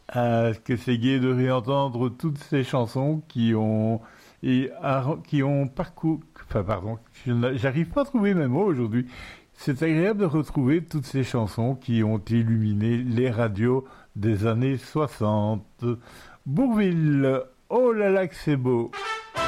Ah, que c'est gai de réentendre toutes ces chansons qui ont parcouru. Enfin, pardon, j'arrive pas à trouver mes mots aujourd'hui. C'est agréable de retrouver toutes ces chansons qui ont illuminé les radios des années 60. Bourville, oh là là que c'est beau!